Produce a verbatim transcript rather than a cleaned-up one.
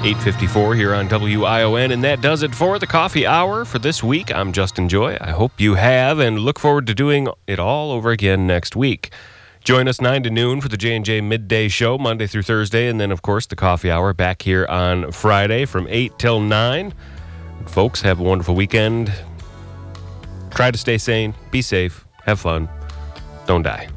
eight fifty-four here on W I O N, and that does it for the Coffee Hour for this week. I'm Justin Joy. I hope you have, and look forward to doing it all over again next week. Join us nine to noon for the J and J Midday Show, Monday through Thursday, and then, of course, the Coffee Hour back here on Friday from eight till nine. Folks, have a wonderful weekend. Try to stay sane, be safe, have fun, don't die.